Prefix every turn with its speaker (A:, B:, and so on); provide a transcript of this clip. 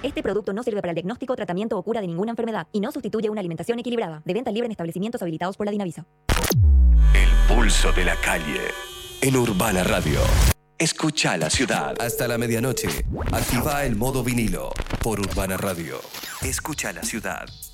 A: Este producto no sirve para el diagnóstico, tratamiento o cura de ninguna enfermedad y no sustituye una alimentación equilibrada. De venta libre en establecimientos habilitados por la Dinavisa.
B: El pulso de la calle en Urbana Radio. Escucha la ciudad. Hasta la medianoche. Activa el modo vinilo por Urbana Radio. Escucha la ciudad.